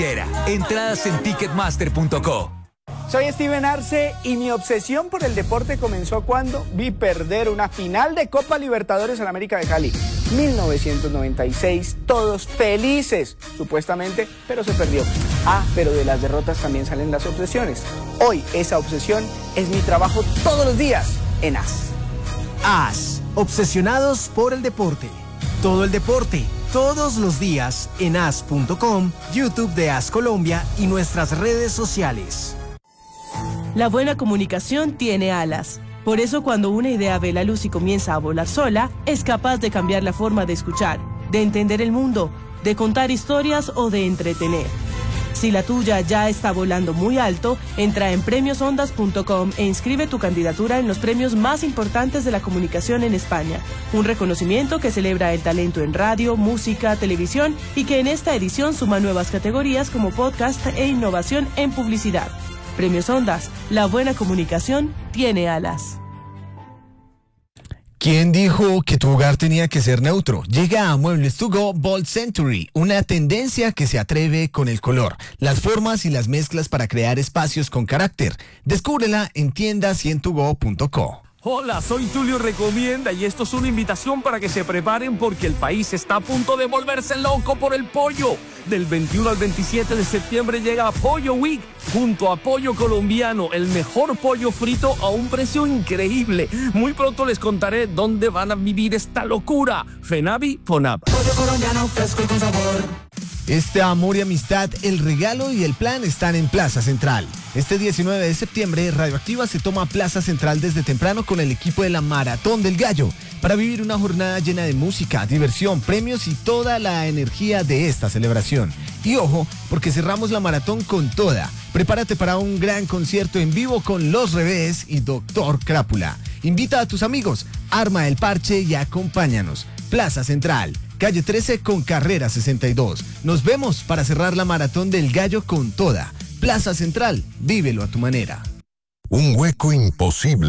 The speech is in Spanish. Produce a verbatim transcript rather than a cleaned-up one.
Entradas en ticketmaster punto co. Soy Steven Arce y mi obsesión por el deporte comenzó cuando vi perder una final de Copa Libertadores en América de Cali. mil novecientos noventa y seis, todos felices, supuestamente, pero se perdió. Ah, pero de las derrotas también salen las obsesiones. Hoy esa obsesión es mi trabajo todos los días en A S. A S, obsesionados por el deporte. Todo el deporte, todos los días en A S punto com, YouTube de A S Colombia y nuestras redes sociales. La buena comunicación tiene alas. Por eso cuando una idea ve la luz y comienza a volar sola, es capaz de cambiar la forma de escuchar, de entender el mundo, de contar historias o de entretener. Si la tuya ya está volando muy alto, entra en premios ondas punto com e inscribe tu candidatura en los premios más importantes de la comunicación en España. Un reconocimiento que celebra el talento en radio, música, televisión y que en esta edición suma nuevas categorías como podcast e innovación en publicidad. Premios Ondas, la buena comunicación tiene alas. ¿Quién dijo que tu hogar tenía que ser neutro? Llega a Muebles to Go Bold Century, una tendencia que se atreve con el color, las formas y las mezclas para crear espacios con carácter. Descúbrela en tiendas y en tugo punto co. Hola, soy Tulio Recomienda y esto es una invitación para que se preparen porque el país está a punto de volverse loco por el pollo. Del veintiuno al veintisiete de septiembre llega Pollo Week junto a Pollo Colombiano, el mejor pollo frito a un precio increíble. Muy pronto les contaré dónde van a vivir esta locura. Fenavi, Fonab. Pollo colombiano fresco y con sabor. Este amor y amistad, el regalo y el plan están en Plaza Central. Este diecinueve de septiembre, Radioactiva se toma Plaza Central desde temprano con el equipo de la Maratón del Gallo para vivir una jornada llena de música, diversión, premios y toda la energía de esta celebración. Y ojo, porque cerramos la maratón con toda. Prepárate para un gran concierto en vivo con Los Revés y Doctor Crápula. Invita a tus amigos, arma el parche y acompáñanos. Plaza Central, calle trece con carrera sesenta y dos. Nos vemos para cerrar la Maratón del Gallo con toda. Plaza Central, vívelo a tu manera. Un hueco imposible